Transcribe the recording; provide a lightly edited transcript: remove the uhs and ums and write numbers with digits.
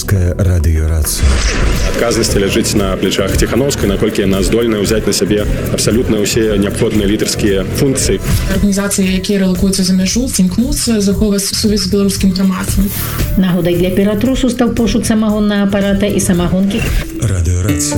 Беларуская радыёрацыя. Адказнасць ляжыць на плечах Ціхановскай, наколькі яна здольная ўзяць на сябе абсалютна ўсе неабходныя лідарскія функцыі. Арганізацыі, якія рэлакуюцца за мяжу, імкнуцца захоўваць сувязь з беларускім грамадствам. Нагодай для ператрусу стаў пошук самагоннага апарата і самагонкі. Радыёрацыя.